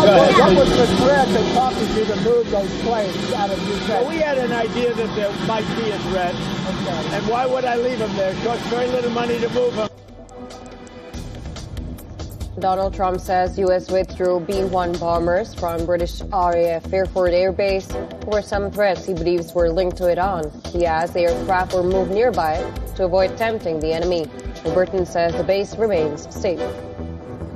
What was the threat that prompted you to move those planes out of UK? Well, we had an idea that there might be a threat. Okay. And why would I leave them there? It costs very little money to move them. Donald Trump says U.S. withdrew B-1 bombers from British RAF Fairford Air Base over some threats he believes were linked to Iran. He adds the aircraft were moved nearby to avoid tempting the enemy. Britain says the base remains safe.